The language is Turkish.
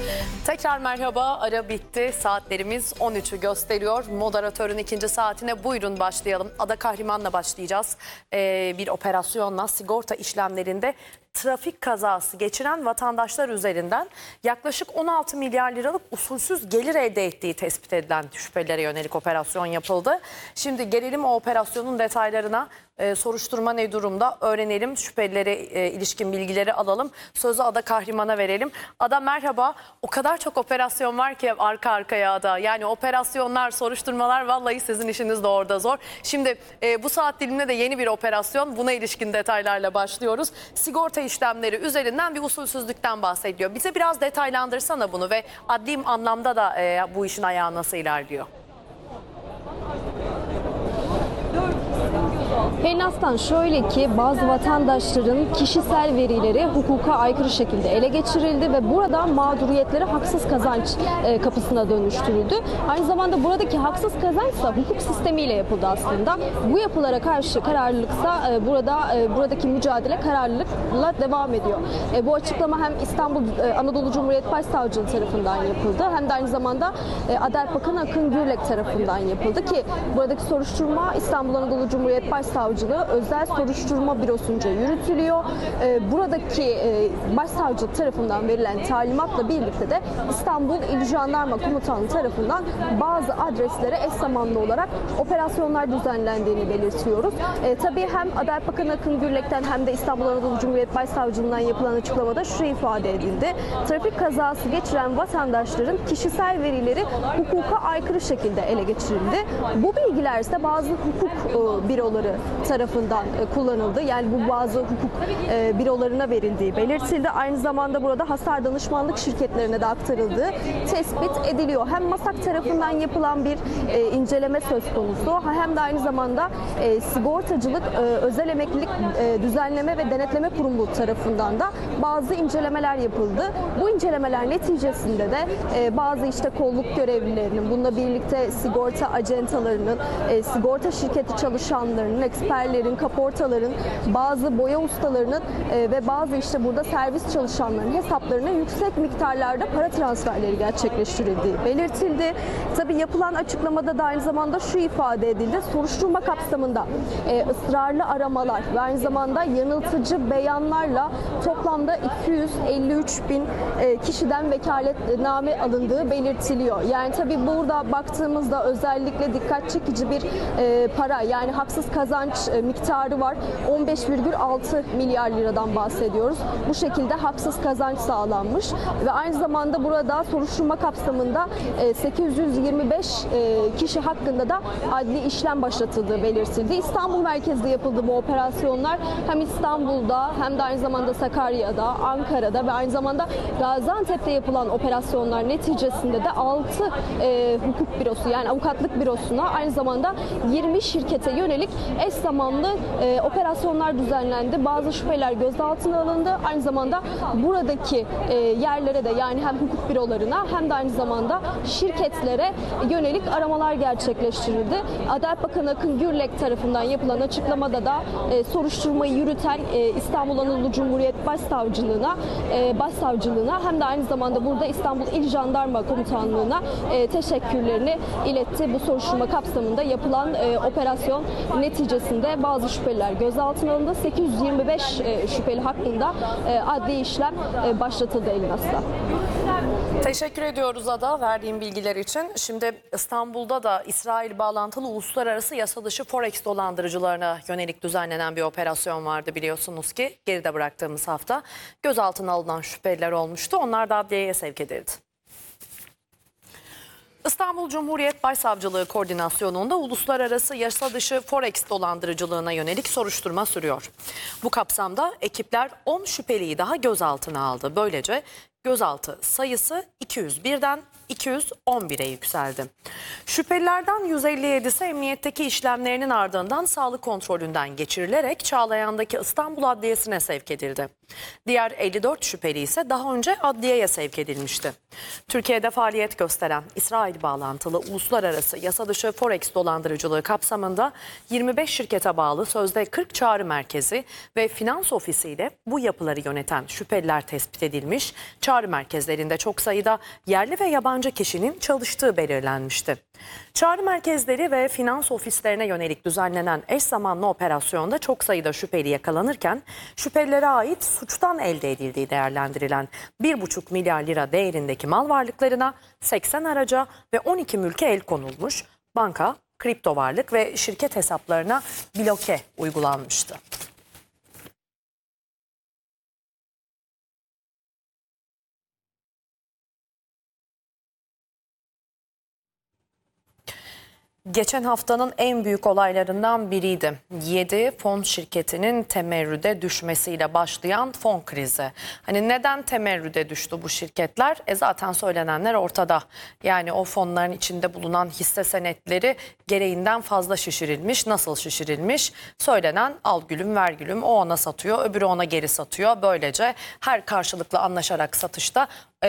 Tekrar merhaba, ara bitti. Saatlerimiz 13'ü gösteriyor. Moderatörün ikinci saatine buyurun başlayalım. Ada Kahraman'la başlayacağız. Bir operasyonla sigorta işlemlerinde trafik kazası geçiren vatandaşlar üzerinden yaklaşık 16 milyar liralık usulsüz gelir elde ettiği tespit edilen şüphelilere yönelik operasyon yapıldı. Şimdi gelelim o operasyonun detaylarına. Soruşturma ne durumda öğrenelim, şüphelilere ilişkin bilgileri alalım. Sözü Ada Kahraman'a verelim. Ada merhaba. O kadar çok operasyon var ki arka arkaya Ada. Yani operasyonlar, soruşturmalar, vallahi sizin işiniz de orada zor. Şimdi bu saat diliminde de yeni bir operasyon. Buna ilişkin detaylarla başlıyoruz. Sigorta işlemleri üzerinden bir usulsüzlükten bahsediyor. Bize biraz detaylandırsana bunu ve adli anlamda da bu işin ayağı nasıl ilerliyor? Pelin Aslan, şöyle ki bazı vatandaşların kişisel verileri hukuka aykırı şekilde ele geçirildi ve burada mağduriyetleri haksız kazanç kapısına dönüştürüldü. Aynı zamanda buradaki haksız kazançsa hukuk sistemiyle yapıldı aslında. Bu yapılara karşı kararlılıksa buradaki mücadele kararlılıkla devam ediyor. Bu açıklama hem İstanbul Anadolu Cumhuriyet Başsavcılığı tarafından yapıldı hem de aynı zamanda Adalet Bakanı Akın Gürlek tarafından yapıldı ki buradaki soruşturma İstanbul Anadolu Cumhuriyet Başsavcılığı Özel Soruşturma Bürosu'nca yürütülüyor. Buradaki Başsavcılık tarafından verilen talimatla birlikte de İstanbul İl Jandarma Komutanlığı tarafından bazı adreslere eş zamanlı olarak operasyonlar düzenlendiğini belirtiyoruz. Tabii hem Adalet Bakanı Akın Gürlek'ten hem de İstanbul Anadolu Cumhuriyet Başsavcılığından yapılan açıklamada şu ifade edildi. Trafik kazası geçiren vatandaşların kişisel verileri hukuka aykırı şekilde ele geçirildi. Bu bilgiler ise bazı hukuk büroları tarafından kullanıldı. Yani bu bazı hukuk bürolarına verildiği belirtildi. Aynı zamanda burada hasar danışmanlık şirketlerine de aktarıldığı tespit ediliyor. Hem MASAK tarafından yapılan bir inceleme söz konusu hem de aynı zamanda Sigortacılık Özel Emeklilik Düzenleme ve Denetleme Kurumu tarafından da bazı incelemeler yapıldı. Bu incelemeler neticesinde de bazı işte kolluk görevlilerinin, bununla birlikte sigorta acentalarının, sigorta şirketi çalışanlarının, eksperlerin, kaportaların, bazı boya ustalarının ve bazı işte burada servis çalışanlarının hesaplarına yüksek miktarlarda para transferleri gerçekleştirildiği belirtildi. Tabii yapılan açıklamada da aynı zamanda şu ifade edildi. Soruşturma kapsamında ısrarlı aramalar ve aynı zamanda yanıltıcı beyanlarla toplamda 253 bin kişiden vekaletname alındığı belirtiliyor. Yani tabii burada baktığımızda özellikle dikkat çekici bir para, yani haksız kazanç miktarı var. 15,6 milyar liradan bahsediyoruz. Bu şekilde haksız kazanç sağlanmış ve aynı zamanda burada soruşturma kapsamında 825 kişi hakkında da adli işlem başlatıldığı belirtildi. İstanbul merkezli yapıldı bu operasyonlar. Hem İstanbul'da hem de aynı zamanda Sakarya'da, Ankara'da ve aynı zamanda Gaziantep'te yapılan operasyonlar neticesinde de 6 hukuk bürosu, yani avukatlık bürosuna, aynı zamanda 20 şirkete yönelik eş zamanlı operasyonlar düzenlendi. Bazı şüpheler gözaltına alındı. Aynı zamanda buradaki yerlere de, yani hem hukuk bürolarına hem de aynı zamanda şirketlere yönelik aramalar gerçekleştirildi. Adalet Bakanı Akın Gürlek tarafından yapılan açıklamada da soruşturmayı yürüten İstanbul Anadolu Cumhuriyet Başsavcılığına hem de aynı zamanda burada İstanbul İl Jandarma Komutanlığı'na teşekkürlerini iletti. Bu soruşturma kapsamında yapılan operasyon neticesinde bazı şüpheliler gözaltına alındı. 825 şüpheli hakkında adli işlem başlatıldı Elin Aslan. Teşekkür ediyoruz Ada verdiğim bilgiler için. Şimdi İstanbul'da da İsrail bağlantılı uluslararası yasa dışı Forex dolandırıcılarına yönelik düzenlenen bir operasyon vardı biliyorsunuz ki. Geride bıraktığımız hafta gözaltına alınan şüpheliler olmuştu. Onlar da adliyeye sevk edildi. İstanbul Cumhuriyet Başsavcılığı koordinasyonunda uluslararası yasa dışı Forex dolandırıcılığına yönelik soruşturma sürüyor. Bu kapsamda ekipler 10 şüpheliyi daha gözaltına aldı. Böylece gözaltı sayısı 201'den 211'e yükseldi. Şüphelilerden 157'si emniyetteki işlemlerinin ardından sağlık kontrolünden geçirilerek Çağlayan'daki İstanbul Adliyesi'ne sevk edildi. Diğer 54 şüpheli ise daha önce adliyeye sevk edilmişti. Türkiye'de faaliyet gösteren İsrail bağlantılı uluslararası yasa dışı Forex dolandırıcılığı kapsamında 25 şirkete bağlı sözde 40 çağrı merkezi ve finans ofisiyle bu yapıları yöneten şüpheliler tespit edilmiş. çağrı merkezlerinde çok sayıda yerli ve yabancı kişinin çalıştığı belirlenmişti. Çağrı merkezleri ve finans ofislerine yönelik düzenlenen eş zamanlı operasyonda çok sayıda şüpheli yakalanırken şüphelilere ait suçtan elde edildiği değerlendirilen 1,5 milyar lira değerindeki mal varlıklarına 80 araca ve 12 mülke el konulmuş, banka, kripto varlık ve şirket hesaplarına bloke uygulanmıştı. Geçen haftanın en büyük olaylarından biriydi. 7 fon şirketinin temerrüde düşmesiyle başlayan fon krizi. Hani neden temerrüde düştü bu şirketler? Zaten söylenenler ortada. Yani o fonların içinde bulunan hisse senetleri gereğinden fazla şişirilmiş. Nasıl şişirilmiş? Söylenen al gülüm ver gülüm, o ona satıyor, öbürü ona geri satıyor. Böylece her karşılıklı anlaşarak satışta